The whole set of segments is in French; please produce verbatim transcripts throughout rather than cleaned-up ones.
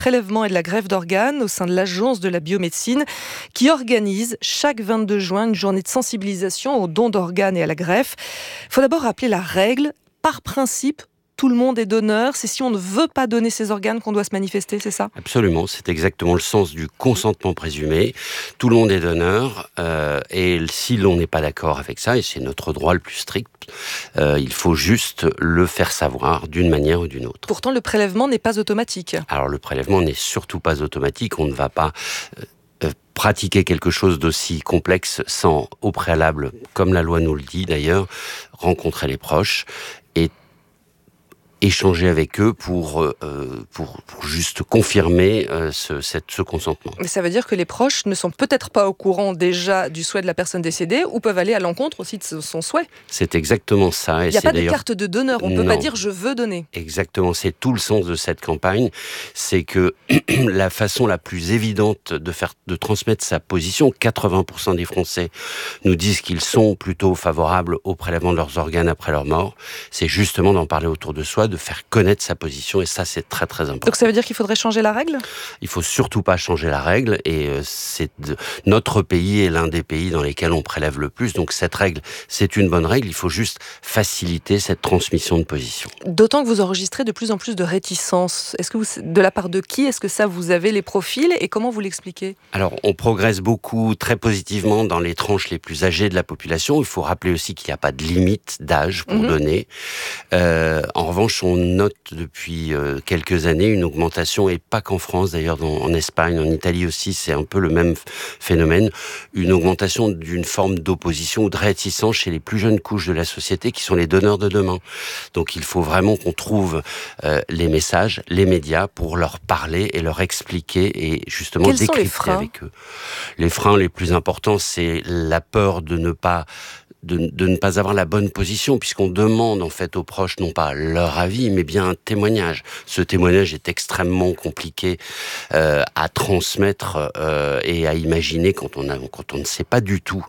prélèvement et de la greffe d'organes au sein de l'Agence de la biomédecine qui organise chaque vingt-deux juin une journée de sensibilisation aux dons d'organes et à la greffe. Il faut d'abord rappeler la règle. Par principe, tout le monde est donneur. C'est si on ne veut pas donner ses organes qu'on doit se manifester, c'est ça ? Absolument, c'est exactement le sens du consentement présumé. Tout le monde est donneur euh, et si l'on n'est pas d'accord avec ça, et c'est notre droit le plus strict, euh, il faut juste le faire savoir d'une manière ou d'une autre. Pourtant, le prélèvement n'est pas automatique. Alors le prélèvement n'est surtout pas automatique, on ne va pas... Euh, pratiquer quelque chose d'aussi complexe sans, au préalable, comme la loi nous le dit d'ailleurs, rencontrer les proches et échanger avec eux pour, euh, pour, pour juste confirmer euh, ce, cette, ce consentement. Mais ça veut dire que les proches ne sont peut-être pas au courant déjà du souhait de la personne décédée ou peuvent aller à l'encontre aussi de son souhait. C'est exactement ça. Il n'y a pas de carte de donneur, on ne peut pas dire « je veux donner ». Exactement, c'est tout le sens de cette campagne, c'est que la façon la plus évidente de, faire, de transmettre sa position, quatre-vingts pour cent des Français nous disent qu'ils sont plutôt favorables au prélèvement de leurs organes après leur mort, c'est justement d'en parler autour de soi, de faire connaître sa position, et ça c'est très très important. Donc ça veut dire qu'il faudrait changer la règle ? Il faut surtout pas changer la règle, et euh, c'est de... notre pays est l'un des pays dans lesquels on prélève le plus, donc cette règle c'est une bonne règle, il faut juste faciliter cette transmission de position. D'autant que vous enregistrez de plus en plus de réticences. Est-ce que vous, de la part de qui est-ce que ça vous avez les profils et comment vous l'expliquez ? Alors on progresse beaucoup, très positivement dans les tranches les plus âgées de la population. Il faut rappeler aussi qu'il n'y a pas de limite d'âge pour mmh. donner. Euh, en revanche, on note depuis euh, quelques années une augmentation, et pas qu'en France d'ailleurs, dans, en Espagne, en Italie aussi, c'est un peu le même phénomène, une augmentation d'une forme d'opposition ou de réticence chez les plus jeunes couches de la société qui sont les donneurs de demain. Donc il faut vraiment qu'on trouve euh, les messages, les médias pour leur parler et leur expliquer et justement Quels décrypter avec eux. Les freins les plus importants, c'est la peur de ne pas De, de ne pas avoir la bonne position, puisqu'on demande en fait aux proches non pas leur avis, mais bien un témoignage. Ce témoignage est extrêmement compliqué euh, à transmettre euh, et à imaginer quand on a, quand on ne sait pas du tout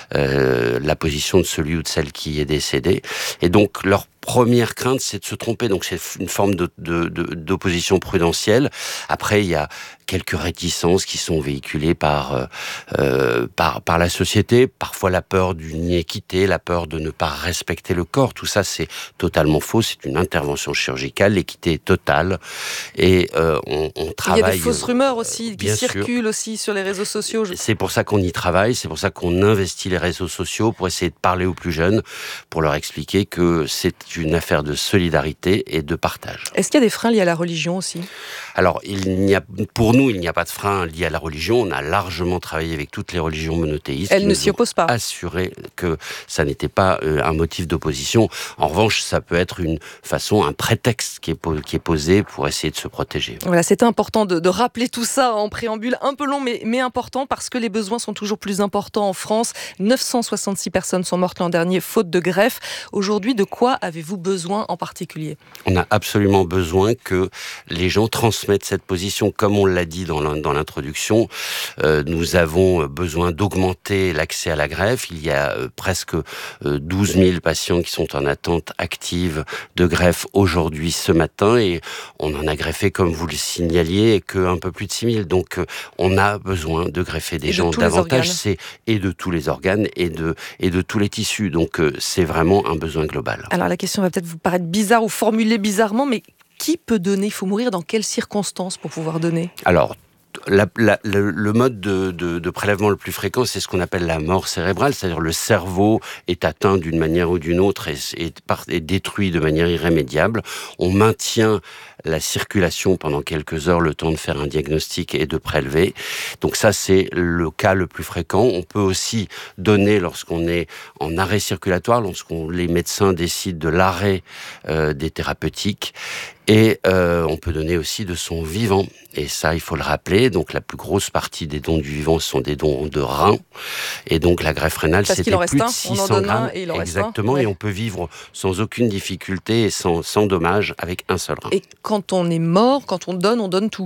euh, la position de celui ou de celle qui est décédé. Et donc leur première crainte, c'est de se tromper. Donc c'est une forme de, de, de, d'opposition prudentielle. Après, il y a quelques réticences qui sont véhiculées par, euh, par, par la société. Parfois la peur d'une inéquité, la peur de ne pas respecter le corps. Tout ça, c'est totalement faux. C'est une intervention chirurgicale. L'équité est totale. Et euh, on, on travaille... Il y a des fausses rumeurs aussi qui bien circulent sûr. aussi sur les réseaux sociaux. Je... C'est pour ça qu'on y travaille. C'est pour ça qu'on investit les réseaux sociaux pour essayer de parler aux plus jeunes, pour leur expliquer que c'est une affaire de solidarité et de partage. Est-ce qu'il y a des freins liés à la religion aussi ? Alors, il n'y a, pour nous, il n'y a pas de frein lié à la religion. On a largement travaillé avec toutes les religions monothéistes. Elles ne s'y opposent pas. Assuré que ça n'était pas euh, un motif d'opposition. En revanche, ça peut être une façon, un prétexte qui est, po- qui est posé pour essayer de se protéger. Voilà, c'était important de, de rappeler tout ça en préambule, un peu long mais, mais important parce que les besoins sont toujours plus importants en France. neuf cent soixante-six personnes sont mortes l'an dernier faute de greffe. Aujourd'hui, de quoi avez-vous besoin en particulier ? On a absolument besoin que les gens transmettent cette position. Comme on l'a dit dans l'introduction, euh, nous avons besoin d'augmenter l'accès à la greffe. Il y a euh, presque euh, douze mille patients qui sont en attente active de greffe aujourd'hui, ce matin, et on en a greffé, comme vous le signaliez, qu'un peu plus de six mille. Donc euh, on a besoin de greffer des et gens de davantage, c'est et de tous les organes et de, et de tous les tissus. Donc euh, c'est vraiment un besoin global. Alors la question va peut-être vous paraître bizarre ou formulée bizarrement, mais qui peut donner ? Il faut mourir dans quelles circonstances pour pouvoir donner ? Alors, La, la, le, le mode de, de, de prélèvement le plus fréquent, c'est ce qu'on appelle la mort cérébrale, c'est-à-dire le cerveau est atteint d'une manière ou d'une autre et est, est détruit de manière irrémédiable. On maintient la circulation pendant quelques heures, le temps de faire un diagnostic et de prélever. Donc ça, c'est le cas le plus fréquent. On peut aussi donner lorsqu'on est en arrêt circulatoire, lorsqu'on les médecins décident de l'arrêt euh, des thérapeutiques. Et euh, on peut donner aussi de son vivant. Et ça, il faut le rappeler. Donc, la plus grosse partie des dons du vivant sont des dons de reins. Et donc, la greffe rénale, Parce c'était plus de six cents grammes. Et il en Exactement. reste un. Et on peut vivre sans aucune difficulté et sans, sans dommage avec un seul rein. Et quand on est mort, quand on donne, on donne tout.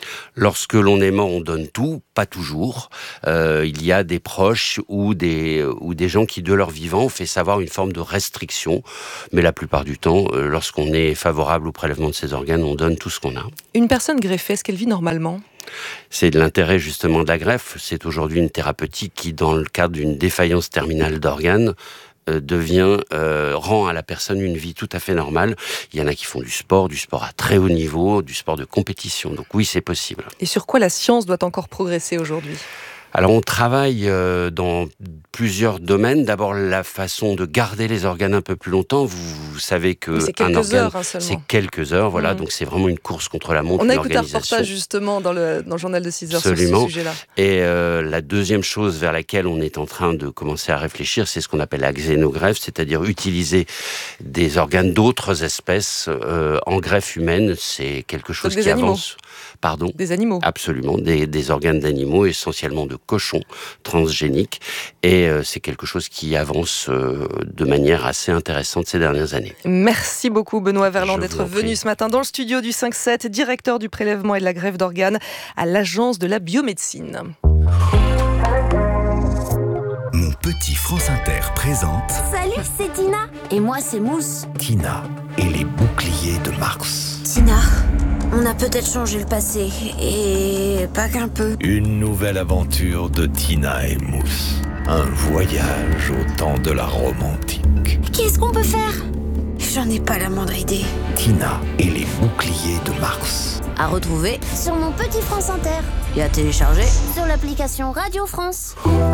Lorsque l'on est mort, on donne tout, pas toujours. Euh, il y a des proches ou des, ou des gens qui, de leur vivant, ont fait savoir une forme de restriction. Mais la plupart du temps, euh, lorsqu'on est favorable au prélèvement de ces organes, on donne tout ce qu'on a. Une personne greffée, est-ce qu'elle vit normalement ? C'est de l'intérêt justement de la greffe. C'est aujourd'hui une thérapeutique qui, dans le cadre d'une défaillance terminale d'organes, euh, devient euh, rend à la personne une vie tout à fait normale. Il y en a qui font du sport, du sport à très haut niveau, du sport de compétition. Donc oui, c'est possible. Et sur quoi la science doit encore progresser aujourd'hui ? Alors on travaille euh, dans plusieurs domaines. D'abord la façon de garder les organes un peu plus longtemps. Vous, vous savez que c'est quelques un organe, heures, hein, seulement. c'est quelques heures. Voilà, mmh. donc c'est vraiment une course contre la montre. On a une écouté un organisation. reportage justement dans le, dans le journal de six heures Absolument. sur ce sujet-là. Et euh, la deuxième chose vers laquelle on est en train de commencer à réfléchir, c'est ce qu'on appelle la xénogreffe, c'est-à-dire utiliser des organes d'autres espèces euh, en greffe humaine. C'est quelque chose donc qui des animaux. avance. Pardon ? Des animaux. Absolument, des, des organes d'animaux, essentiellement de cochons transgéniques. Et euh, c'est quelque chose qui avance euh, de manière assez intéressante ces dernières années. Merci beaucoup Benoît Verland Je d'être vous en venu prie. ce matin dans le studio du cinq sept, directeur du prélèvement et de la greffe d'organes à l'Agence de la biomédecine. Mon petit France Inter présente Salut, c'est Tina. Et moi, c'est Mousse. Tina et les boucliers de Mars. Tina, on a peut-être changé le passé, et pas qu'un peu. Une nouvelle aventure de Tina et Mousse. Un voyage au temps de la romantique. Qu'est-ce qu'on peut faire ? J'en ai pas la moindre idée. Tina et les boucliers de Mars. À retrouver sur mon petit France Inter. Et à télécharger sur l'application Radio France.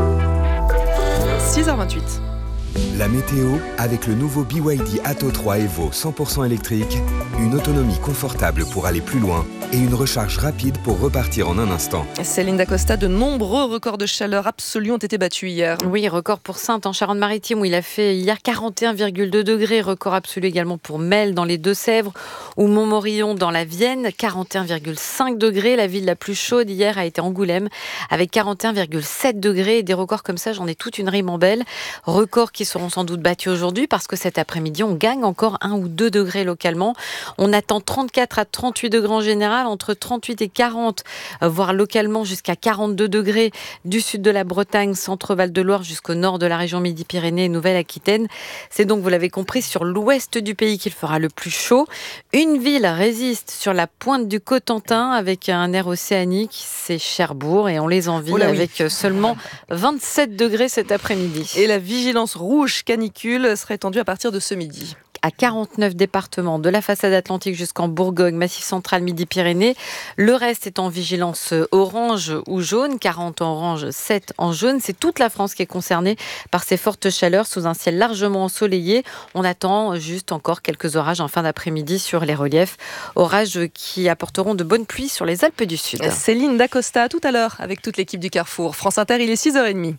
six heures vingt-huit. La météo avec le nouveau B Y D Atto trois Evo cent pour cent électrique, une autonomie confortable pour aller plus loin et une recharge rapide pour repartir en un instant. Céline Dacosta, de nombreux records de chaleur absolus ont été battus hier. Oui, record pour Saintes en Charente-Maritime où il a fait hier quarante et un virgule deux degrés, record absolu également pour Melle dans les Deux-Sèvres ou Montmorillon dans la Vienne, quarante et un virgule cinq degrés. La ville la plus chaude hier a été Angoulême avec quarante et un virgule sept degrés. Et des records comme ça, j'en ai toute une ribambelle. Records qui seront sans doute battus aujourd'hui parce que cet après-midi, on gagne encore un ou deux degrés localement. On attend trente-quatre à trente-huit degrés en général, entre trente-huit et quarante, voire localement jusqu'à quarante-deux degrés du sud de la Bretagne, centre-Val de Loire jusqu'au nord de la région Midi-Pyrénées et Nouvelle-Aquitaine. C'est donc, vous l'avez compris, sur l'ouest du pays qu'il fera le plus chaud. Une ville résiste sur la pointe du Cotentin avec un air océanique, c'est Cherbourg et on les envie oh là oui. avec seulement vingt-sept degrés cet après-midi. Et la vigilance rouge canicule serait étendue à partir de ce midi. À quarante-neuf départements, de la façade atlantique jusqu'en Bourgogne, Massif central, Midi-Pyrénées. Le reste est en vigilance orange ou jaune, quarante en orange, sept en jaune. C'est toute la France qui est concernée par ces fortes chaleurs sous un ciel largement ensoleillé. On attend juste encore quelques orages en fin d'après-midi sur les reliefs. Orages qui apporteront de bonnes pluies sur les Alpes du Sud. Céline Dacosta, à tout à l'heure avec toute l'équipe du Carrefour. France Inter, il est six heures trente.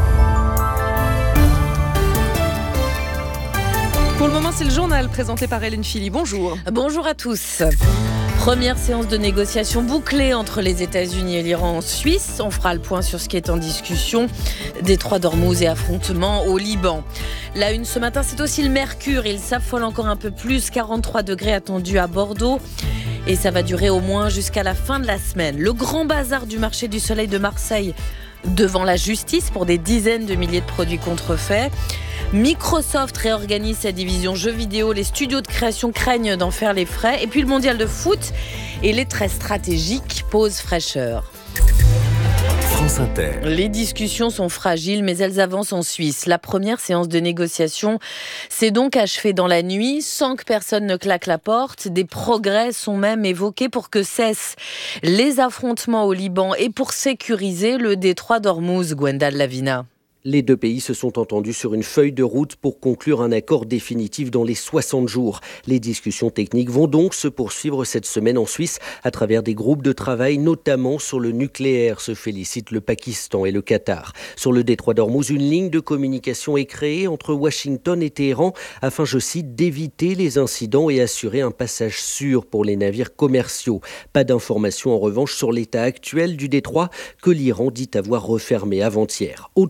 Pour le moment, c'est le journal présenté par Hélène Philly. Bonjour. Bonjour à tous. Première séance de négociation bouclée entre les États-Unis et l'Iran en Suisse. On fera le point sur ce qui est en discussion. Détroit d'Ormuz et affrontements au Liban. La une ce matin, c'est aussi le mercure. Il s'affole encore un peu plus. quarante-trois degrés attendus à Bordeaux. Et ça va durer au moins jusqu'à la fin de la semaine. Le grand bazar du marché du soleil de Marseille devant la justice pour des dizaines de milliers de produits contrefaits. Microsoft réorganise sa division jeux vidéo. Les studios de création craignent d'en faire les frais. Et puis le mondial de foot et les traits stratégiques posent fraîcheur. France Inter. Les discussions sont fragiles, mais elles avancent en Suisse. La première séance de négociation s'est donc achevée dans la nuit, sans que personne ne claque la porte. Des progrès sont même évoqués pour que cessent les affrontements au Liban et pour sécuriser le détroit d'Ormuz, Gwendal Lavina. Les deux pays se sont entendus sur une feuille de route pour conclure un accord définitif dans les soixante jours. Les discussions techniques vont donc se poursuivre cette semaine en Suisse à travers des groupes de travail, notamment sur le nucléaire, se félicitent le Pakistan et le Qatar. Sur le détroit d'Ormuz, une ligne de communication est créée entre Washington et Téhéran afin, je cite, d'éviter les incidents et assurer un passage sûr pour les navires commerciaux. Pas d'informations en revanche sur l'état actuel du détroit que l'Iran dit avoir refermé avant-hier. Autre point de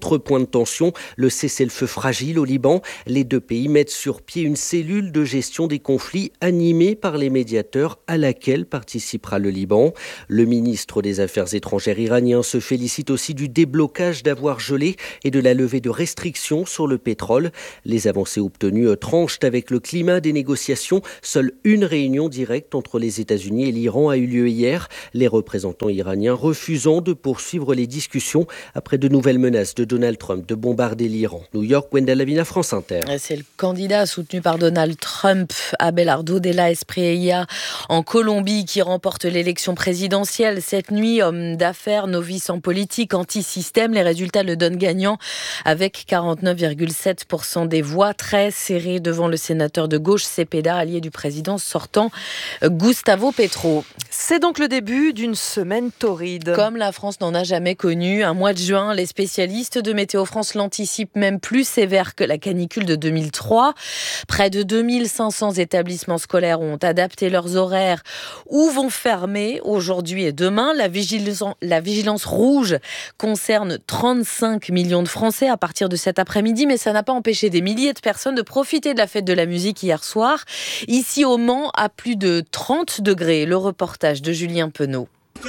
de tension, le cessez-le-feu fragile au Liban. Les deux pays mettent sur pied une cellule de gestion des conflits animée par les médiateurs à laquelle participera le Liban. Le ministre des Affaires étrangères iranien se félicite aussi du déblocage d'avoirs gelés et de la levée de restrictions sur le pétrole. Les avancées obtenues tranchent avec le climat des négociations. Seule une réunion directe entre les États-Unis et l'Iran a eu lieu hier. Les représentants iraniens refusant de poursuivre les discussions après de nouvelles menaces de Donald Trump de bombarder l'Iran. New York, Wendell Lavina, France Inter. C'est le candidat soutenu par Donald Trump, Abelardo Della Espriella, en Colombie, qui remporte l'élection présidentielle. Cette nuit, homme d'affaires, novice en politique, anti-système, les résultats le donnent gagnant avec quarante-neuf virgule sept pour cent des voix, très serré devant le sénateur de gauche Cepeda, allié du président sortant Gustavo Petro. C'est donc le début d'une semaine torride. Comme la France n'en a jamais connu, un mois de juin, les spécialistes de Météo France l'anticipent même plus sévère que la canicule de deux mille trois. Près de deux mille cinq cents établissements scolaires ont adapté leurs horaires ou vont fermer aujourd'hui et demain. La vigilance, la vigilance rouge concerne trente-cinq millions de Français à partir de cet après-midi, mais ça n'a pas empêché des milliers de personnes de profiter de la fête de la musique hier soir. Ici au Mans, à plus de trente degrés. Le reportage de Julien Penaud.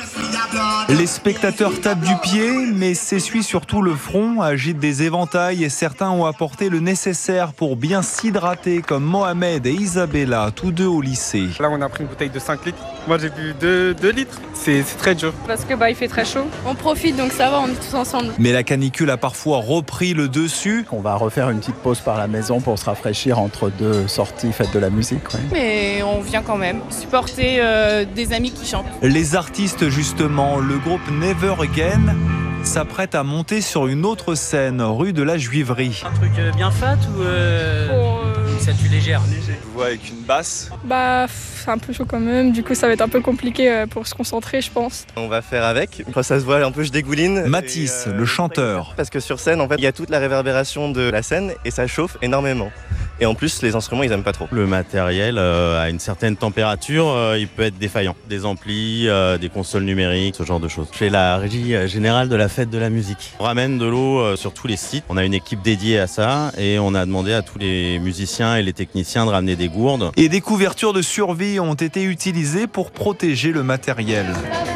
Les spectateurs tapent du pied, mais s'essuient surtout le front, agitent des éventails et certains ont apporté le nécessaire pour bien s'hydrater, comme Mohamed et Isabella, tous deux au lycée. Là, on a pris une bouteille de cinq litres. Moi, j'ai bu deux litres. C'est, c'est très dur. Parce que bah, il fait très chaud. On profite, donc ça va, on est tous ensemble. Mais la canicule a parfois repris le dessus. On va refaire une petite pause par la maison pour se rafraîchir entre deux sorties fête de la musique. Ouais. Mais on vient quand même supporter euh, des amis qui chantent. Les artistes, justement, le groupe Never Again s'apprête à monter sur une autre scène, rue de la Juiverie. Un truc bien fat ou euh... oh, euh... une statue légère? Je vous vois avec une basse. Bah, c'est un peu chaud quand même, du coup ça va être un peu compliqué pour se concentrer, je pense. On va faire avec. Quand ça se voit un peu, je dégouline. Mathis, euh, le chanteur. Parce que sur scène, en fait, il y a toute la réverbération de la scène et ça chauffe énormément. Et en plus, les instruments, ils aiment pas trop. Le matériel, euh, à une certaine température, euh, il peut être défaillant. Des amplis, euh, des consoles numériques, ce genre de choses. Je fais la régie générale de la fête de la musique. On ramène de l'eau euh, sur tous les sites. On a une équipe dédiée à ça et on a demandé à tous les musiciens et les techniciens de ramener des gourdes. Et des couvertures de survie ont été utilisées pour protéger le matériel.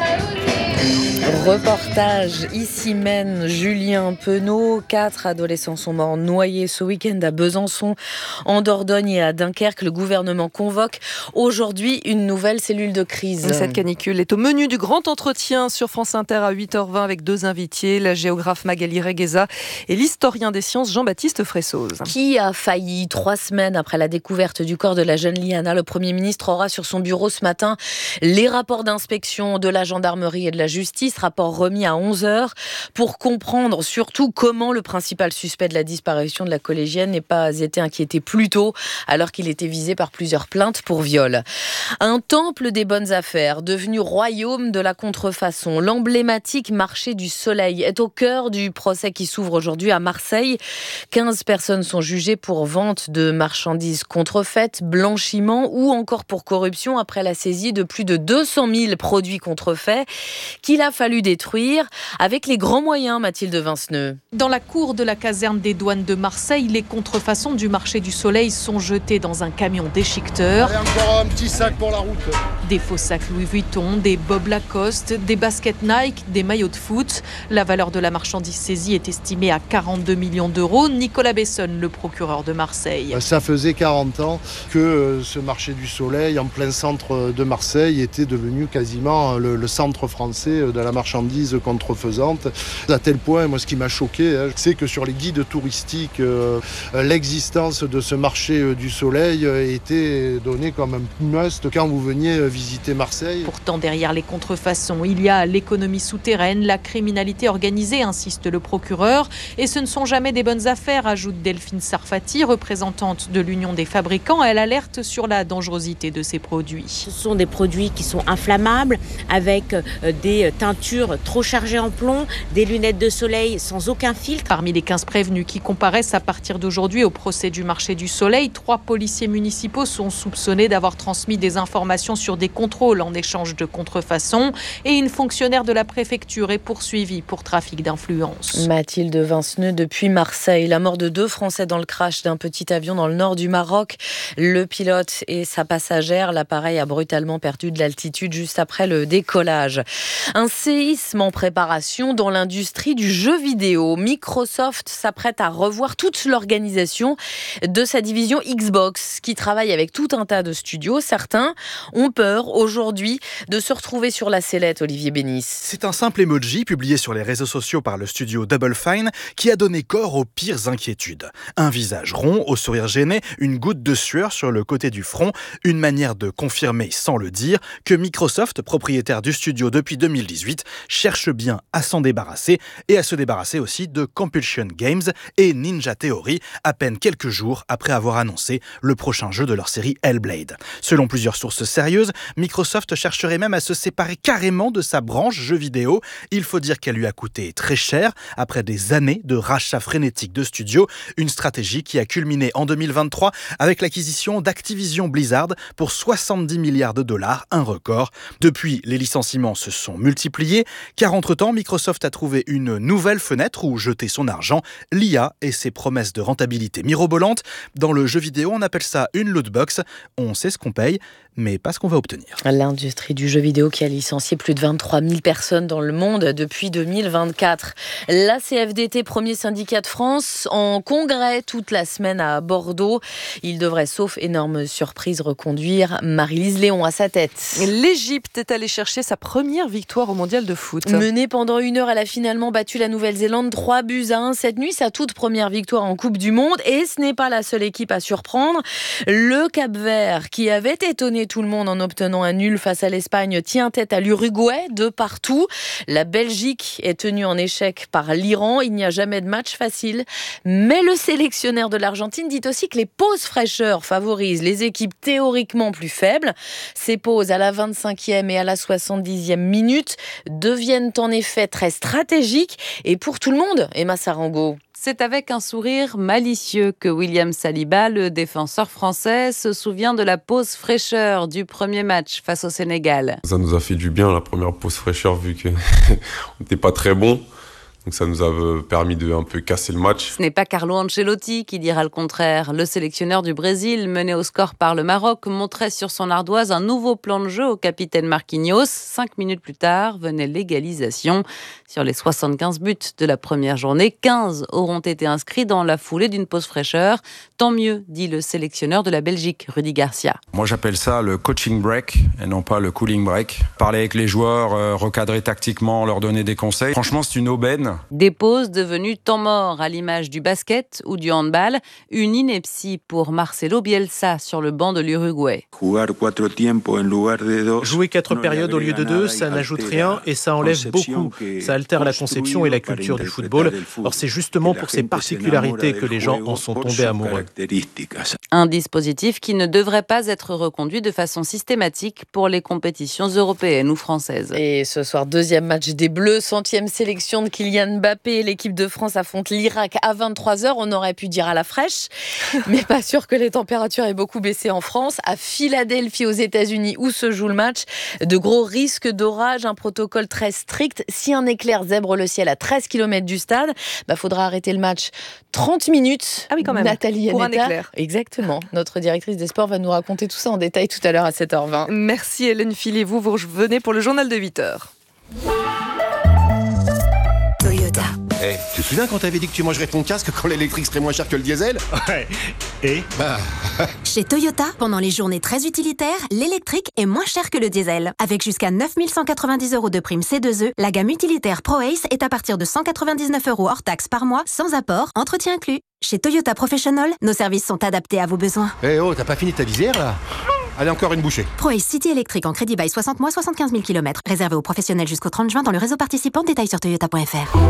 Reportage ici mène Julien Penaud. Quatre adolescents sont morts noyés ce week-end à Besançon, en Dordogne et à Dunkerque. Le gouvernement convoque aujourd'hui une nouvelle cellule de crise. Cette canicule est au menu du grand entretien sur France Inter à huit heures vingt avec deux invités, la géographe Magali Regueza et l'historien des sciences Jean-Baptiste Fressoz. Qui a failli trois semaines après la découverte du corps de la jeune Liana? Le Premier ministre aura sur son bureau ce matin les rapports d'inspection de la gendarmerie et de la justice, rapport remis à onze heures, pour comprendre surtout comment le principal suspect de la disparition de la collégienne n'est pas été inquiété plus tôt, alors qu'il était visé par plusieurs plaintes pour viol. Un temple des bonnes affaires, devenu royaume de la contrefaçon. L'emblématique marché du Soleil est au cœur du procès qui s'ouvre aujourd'hui à Marseille. quinze personnes sont jugées pour vente de marchandises contrefaites, blanchiment ou encore pour corruption après la saisie de plus de deux cent mille produits contrefaits qu'il a fallu détruire avec les grands moyens, Mathilde Vinceneux. Dans la cour de la caserne des douanes de Marseille, les contrefaçons du marché du Soleil sont jetées dans un camion déchiqueteur. Allez, encore un petit sac pour la route. Des faux sacs Louis Vuitton, des Bob Lacoste, des baskets Nike, des maillots de foot. La valeur de la marchandise saisie est estimée à quarante-deux millions d'euros. Nicolas Bessonne, le procureur de Marseille. Ça faisait quarante ans que ce marché du Soleil, en plein centre de Marseille, était devenu quasiment le, le centre français de la marchandise contrefaisante. À tel point, moi, ce qui m'a choqué, hein, c'est que sur les guides touristiques, euh, l'existence de ce marché du Soleil était donnée comme un must quand vous veniez visiter Marseille. Pourtant, derrière les contrefaçons, il y a l'économie souterraine, la criminalité organisée, insiste le procureur. Et ce ne sont jamais des bonnes affaires, ajoute Delphine Sarfati, représentante de l'Union des fabricants. Elle alerte sur la dangerosité de ces produits. Ce sont des produits qui sont inflammables, avec des des teintures trop chargées en plomb, des lunettes de soleil sans aucun filtre. Parmi les quinze prévenus qui comparaissent à partir d'aujourd'hui au procès du marché du soleil, trois policiers municipaux sont soupçonnés d'avoir transmis des informations sur des contrôles en échange de contrefaçon et une fonctionnaire de la préfecture est poursuivie pour trafic d'influence. Mathilde Vinceneux depuis Marseille. La mort de deux Français dans le crash d'un petit avion dans le nord du Maroc. Le pilote et sa passagère, l'appareil a brutalement perdu de l'altitude juste après le décollage. Un séisme en préparation dans l'industrie du jeu vidéo. Microsoft s'apprête à revoir toute l'organisation de sa division Xbox qui travaille avec tout un tas de studios. Certains ont peur aujourd'hui de se retrouver sur la sellette, Olivier Bénis. C'est un simple emoji publié sur les réseaux sociaux par le studio Double Fine qui a donné corps aux pires inquiétudes. Un visage rond, au sourire gêné, une goutte de sueur sur le côté du front, une manière de confirmer sans le dire que Microsoft, propriétaire du studio depuis deux mille dix-huit, cherche bien à s'en débarrasser et à se débarrasser aussi de Compulsion Games et Ninja Theory, à peine quelques jours après avoir annoncé le prochain jeu de leur série Hellblade. Selon plusieurs sources sérieuses, Microsoft chercherait même à se séparer carrément de sa branche jeux vidéo. Il faut dire qu'elle lui a coûté très cher après des années de rachat frénétique de studios, une stratégie qui a culminé en deux mille vingt-trois avec l'acquisition d'Activision Blizzard pour soixante-dix milliards de dollars, un record. Depuis, les licenciements se sont multipliés, car entre-temps, Microsoft a trouvé une nouvelle fenêtre où jeter son argent, l'I A et ses promesses de rentabilité mirobolantes. Dans le jeu vidéo, on appelle ça une lootbox. On sait ce qu'on paye, mais pas ce qu'on va obtenir. L'industrie du jeu vidéo qui a licencié plus de vingt-trois mille personnes dans le monde depuis deux mille vingt-quatre. La C F D T, premier syndicat de France, en congrès toute la semaine à Bordeaux. Il devrait, sauf énorme surprise, reconduire Marie-Lise Léon à sa tête. L'Égypte est allée chercher sa première victoire au mondial de foot. Menée pendant une heure, elle a finalement battu la Nouvelle-Zélande trois buts à un cette nuit. Sa toute première victoire en Coupe du Monde. Et ce n'est pas la seule équipe à surprendre. Le Cap-Vert, qui avait étonné tout le monde en obtenant un nul face à l'Espagne, tient tête à l'Uruguay de partout. La Belgique est tenue en échec par l'Iran. Il n'y a jamais de match facile. Mais le sélectionneur de l'Argentine dit aussi que les pauses fraîcheurs favorisent les équipes théoriquement plus faibles. Ces pauses à la vingt-cinquième et à la soixante-dixième minute deviennent en effet très stratégiques et pour tout le monde, Emma Sarango. C'est avec un sourire malicieux que William Saliba, le défenseur français, se souvient de la pause fraîcheur du premier match face au Sénégal. Ça nous a fait du bien, la première pause fraîcheur, vu qu'on n'était pas très bon. Donc ça nous a permis de un peu casser le match. Ce n'est pas Carlo Ancelotti qui dira le contraire. Le sélectionneur du Brésil, mené au score par le Maroc, montrait sur son ardoise un nouveau plan de jeu au capitaine Marquinhos. Cinq minutes plus tard, venait l'égalisation. Sur les soixante-quinze buts de la première journée, quinze auront été inscrits dans la foulée d'une pause fraîcheur. Tant mieux, dit le sélectionneur de la Belgique, Rudy Garcia. Moi j'appelle ça le coaching break et non pas le cooling break. Parler avec les joueurs, euh, recadrer tactiquement, leur donner des conseils. Franchement, c'est une aubaine. Des pauses devenues temps mort à l'image du basket ou du handball. Une ineptie pour Marcelo Bielsa sur le banc de l'Uruguay. Jouer quatre périodes au lieu de deux, ça n'ajoute rien et ça enlève beaucoup. Ça altère la conception et la culture du football. Or, c'est justement pour ces particularités que les gens en sont tombés amoureux. Un dispositif qui ne devrait pas être reconduit de façon systématique pour les compétitions européennes ou françaises. Et ce soir, deuxième match des Bleus, centième sélection de Kylian Mbappé. L'équipe de France affronte l'Irak à vingt-trois heures. On aurait pu dire à la fraîche, mais pas sûr que les températures aient beaucoup baissé en France. À Philadelphie, aux États-Unis, où se joue le match, de gros risques d'orage, un protocole très strict. Si un éclair zèbre le ciel à treize kilomètres du stade, bah faudra arrêter le match trente minutes. Ah oui, quand même. Nathalie pour Annetta, un éclair. Exactement. Notre directrice des sports va nous raconter tout ça en détail tout à l'heure à sept heures vingt. Merci Hélène Philly. Vous, vous revenez pour le journal de huit heures. Toyota. Hey, tu te souviens quand t'avais dit que tu mangerais ton casque quand l'électrique serait moins cher que le diesel? Ouais. Et Bah... Chez Toyota, pendant les journées très utilitaires, l'électrique est moins cher que le diesel. Avec jusqu'à neuf mille cent quatre-vingt-dix euros de prime C deux E, la gamme utilitaire ProAce est à partir de cent quatre-vingt-dix-neuf euros hors taxe par mois, sans apport, entretien inclus. Chez Toyota Professional, nos services sont adaptés à vos besoins. Eh oh, t'as pas fini ta visière là? Allez, encore une bouchée. ProAce City électrique en crédit bail soixante mois, soixante-quinze mille kilomètres. Réservé aux professionnels jusqu'au trente juin dans le réseau participant. Détails sur toyota point f r.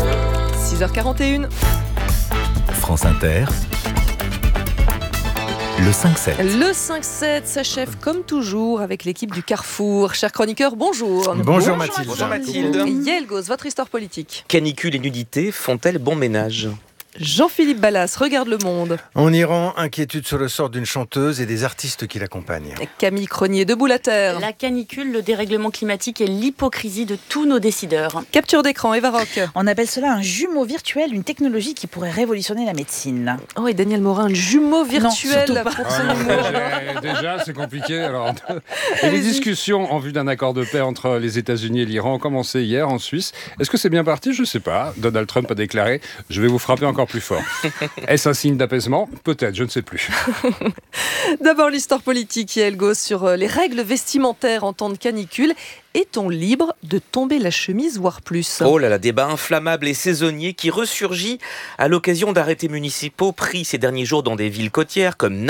six heures quarante et une. France Inter. Le cinq sept. Le cinq sept s'achève comme toujours avec l'équipe du Carrefour. Chers chroniqueurs, bonjour. Bonjour Mathilde. Bonjour Mathilde. Yael Gauze, votre histoire politique. Canicule et nudité font-elles bon ménage ? Jean-Philippe Ballas, regarde le monde. En Iran, inquiétude sur le sort d'une chanteuse et des artistes qui l'accompagnent. Camille Cronier, debout la terre. La canicule, le dérèglement climatique et l'hypocrisie de tous nos décideurs. Capture d'écran, Eva Rock. On appelle cela un jumeau virtuel, une technologie qui pourrait révolutionner la médecine. Oh, et Daniel Morin, le jumeau virtuel non, pour son ah, humour. Déjà, c'est compliqué. Alors. Et les discussions en vue d'un accord de paix entre les États-Unis et l'Iran ont commencé hier en Suisse. Est-ce que c'est bien parti ? Je ne sais pas. Donald Trump a déclaré « Je vais vous frapper encore plus fort ». Est-ce un signe d'apaisement ? Peut-être, je ne sais plus. D'abord l'histoire politique, Yael Gauze, sur les règles vestimentaires en temps de canicule. Est-on libre de tomber la chemise, voire plus ? Oh là là, débat inflammable et saisonnier qui ressurgit à l'occasion d'arrêtés municipaux pris ces derniers jours dans des villes côtières comme